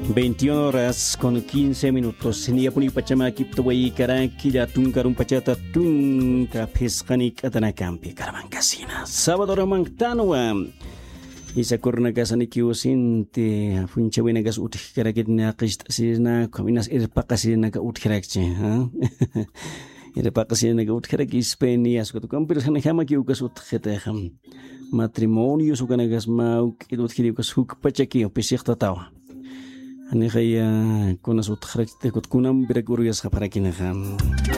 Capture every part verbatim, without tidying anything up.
veintiuna horas con quince minutos. Niya puni pachama kiptaway karaki ya tunkarun pachata tunka pescanik atanakampi karaman sábado ramang tanwa. Isa korna kasani kiusinti funcha wina gas ut karakit na qist sina kaminas irpaqasina ka ut karakche ha. Irpaqasina ka ut karakis penias ko kam pero sana hama kiu kas ut khetaham. Matrimonio sukana gas mau kidut kiri kas huk pachaki opisiqta tawa. Ani kaya kuna sut kharakte kot kunam berakurias khaparakinaham.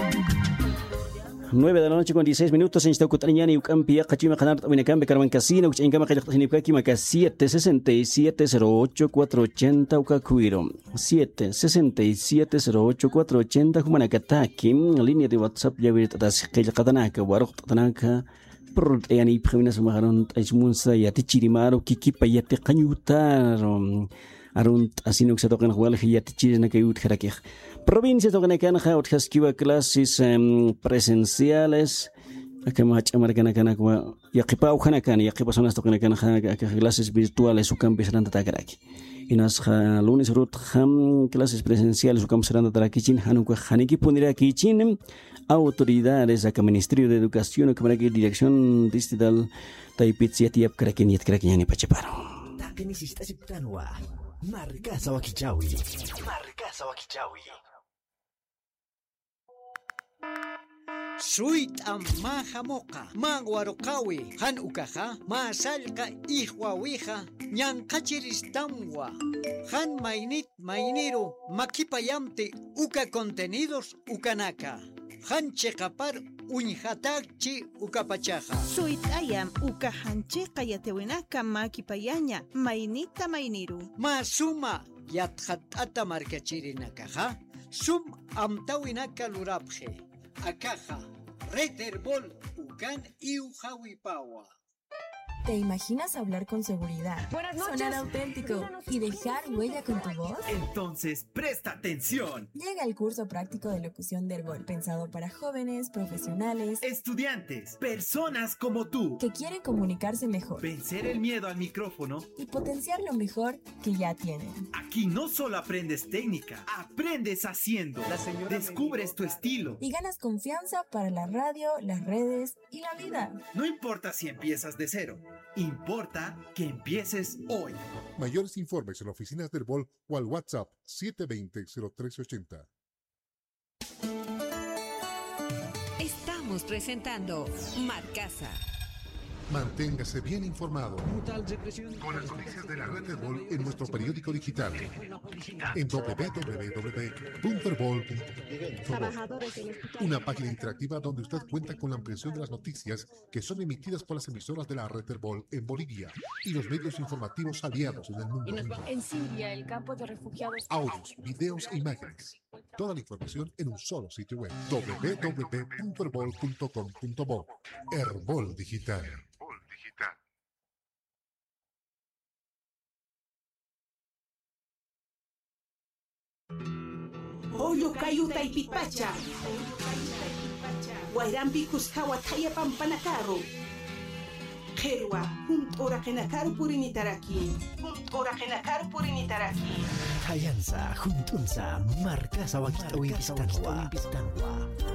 nueve de la noche con dieciséis minutos en Staucutaniani Ucampia Kachima Canar Winacambe Carmen Casino en Cama Kajinipaki Maca siete sesenta y siete cero ocho cuatro ochenta Ucacuiro siete sesenta y siete cero ocho cuatro ochenta Humanacataki línea de WhatsApp ya ver tatas Katanaka Warok Tatanaka Proteani Primeras Maharon Aismunsa Yatichirimaro Kikipa Yatekanyutar Arunt asino que se tocan jugar que ya te chiles na que ut jarakej. Provincia tocan acá na ut haskiwa clases um, presenciales. Acá más amarcana cana como ya que pa ujana cana ya que personas tocan acá na clases virtuales su campo serán takaraki. Y nas lunes rut ham clases presenciales su campo serán takaraki hanu que haniki pondría aquí chin autoridades acá Ministerio de Educación que aquí Dirección Distrital Taipitsi tiap karakin yet karakin pachaparo. Tak necesitas tanwa. Markasa wakichawi. Markasa wakichawi. Suit am mahamoka, mangwarokawi, han ukaha, masalka ihwawija, nyankachiristamwa, han mainit mainiro, makipayamte, uka contenidos, ukanaka. Hanche kapar unhatakchi ukapachaja. Suit ayam uka hanche kayatewinaka makipayaña mainita mainiru. Masuma yathatata markachirinakaja. Sum amtawinaka lurapje. Akaja Reterbol ukan iujawipawa. ¿Te imaginas hablar con seguridad, sonar auténtico y dejar huella con tu voz? Entonces, presta atención. Llega el curso práctico de locución de Herbol, pensado para jóvenes, profesionales, estudiantes, personas como tú, que quieren comunicarse mejor, vencer el miedo al micrófono y potenciar lo mejor que ya tienen. Aquí no solo aprendes técnica, aprendes haciendo. Descubres tu estilo y ganas confianza para la radio, las redes y la vida. No importa si empiezas de cero. Importa que empieces hoy. Mayores informes en oficinas del Herbol o al WhatsApp siete dos cero, cero tres ocho cero. Estamos presentando Marcasa. Manténgase bien informado con las noticias de la red Herbol en nuestro periódico digital en doble u doble u doble u punto herbol punto com. Una página interactiva donde usted cuenta con la ampliación de las noticias que son emitidas por las emisoras de la red Herbol en Bolivia y los medios informativos aliados en el mundo. En Siria, el campo de refugiados. Audios, videos e imágenes. Toda la información en un solo sitio web. doble u doble u doble u punto herbol punto com punto bo. Herbol Digital. Oyo kayuta ipipacha. Wairampi kuskawa taya pampanakaro. Kerwa, hunt ora kenakar purinitaraki. Hunt ora kenakar purinitaraki. Hayansa, juntunsa, Markasa wakichawi pistanwa.